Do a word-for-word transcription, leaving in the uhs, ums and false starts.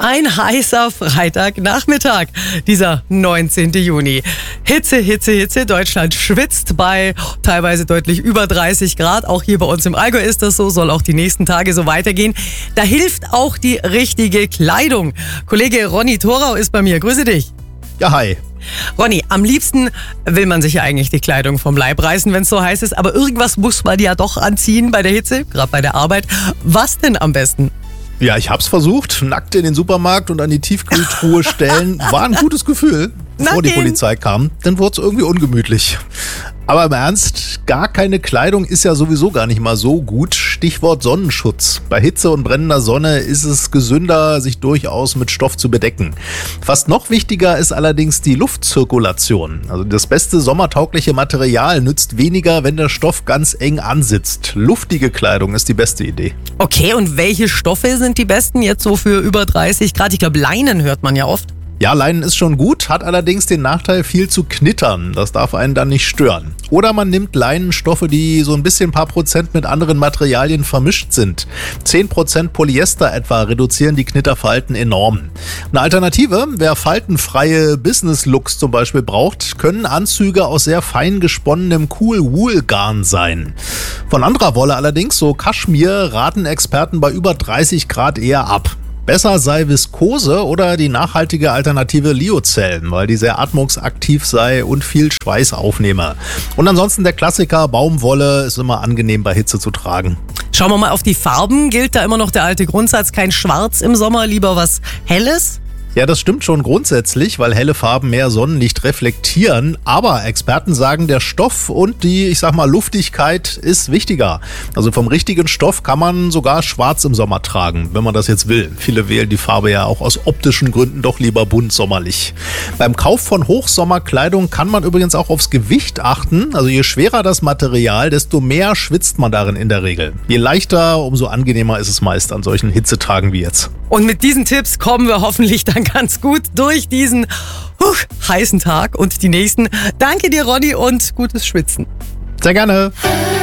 Ein heißer Freitagnachmittag, dieser neunzehnten Juni. Hitze, Hitze, Hitze. Deutschland schwitzt bei teilweise deutlich über dreißig Grad. Auch hier bei uns im Allgäu ist das so, soll auch die nächsten Tage so weitergehen. Da hilft auch die richtige Kleidung. Kollege Ronny Thorau ist bei mir. Grüße dich. Ja, hi. Ronny, am liebsten will man sich ja eigentlich die Kleidung vom Leib reißen, wenn es so heiß ist. Aber irgendwas muss man ja doch anziehen bei der Hitze, gerade bei der Arbeit. Was denn am besten? Ja, ich hab's versucht. Nackt in den Supermarkt und an die Tiefkühltruhe stellen. War ein gutes Gefühl, bevor die Polizei kam. Dann wurde es irgendwie ungemütlich. Aber im Ernst, gar keine Kleidung ist ja sowieso gar nicht mal so gut. Stichwort Sonnenschutz. Bei Hitze und brennender Sonne ist es gesünder, sich durchaus mit Stoff zu bedecken. Fast noch wichtiger ist allerdings die Luftzirkulation. Also das beste sommertaugliche Material nützt weniger, wenn der Stoff ganz eng ansitzt. Luftige Kleidung ist die beste Idee. Okay, und welche Stoffe sind die besten jetzt so für über dreißig Grad? Ich glaube, Leinen hört man ja oft. Ja, Leinen ist schon gut, hat allerdings den Nachteil, viel zu knittern. Das darf einen dann nicht stören. Oder man nimmt Leinenstoffe, die so ein bisschen ein paar Prozent mit anderen Materialien vermischt sind. zehn Prozent Polyester etwa reduzieren die Knitterfalten enorm. Eine Alternative, wer faltenfreie Business-Looks zum Beispiel braucht, können Anzüge aus sehr fein gesponnenem Cool-Wool-Garn sein. Von anderer Wolle allerdings, so Kaschmir, raten Experten bei über dreißig Grad eher ab. Besser sei Viskose oder die nachhaltige Alternative Lyocell, weil die sehr atmungsaktiv sei und viel Schweiß aufnehme. Und ansonsten der Klassiker Baumwolle ist immer angenehm bei Hitze zu tragen. Schauen wir mal auf die Farben. Gilt da immer noch der alte Grundsatz, kein Schwarz im Sommer, lieber was Helles? Ja, das stimmt schon grundsätzlich, weil helle Farben mehr Sonnenlicht reflektieren. Aber Experten sagen, der Stoff und die, ich sag mal, Luftigkeit ist wichtiger. Also vom richtigen Stoff kann man sogar schwarz im Sommer tragen, wenn man das jetzt will. Viele wählen die Farbe ja auch aus optischen Gründen doch lieber bunt sommerlich. Beim Kauf von Hochsommerkleidung kann man übrigens auch aufs Gewicht achten. Also je schwerer das Material, desto mehr schwitzt man darin in der Regel. Je leichter, umso angenehmer ist es meist an solchen Hitzetagen wie jetzt. Und mit diesen Tipps kommen wir hoffentlich dann ganz gut durch diesen huch, heißen Tag und die nächsten. Danke dir, Ronny, und gutes Schwitzen. Sehr gerne.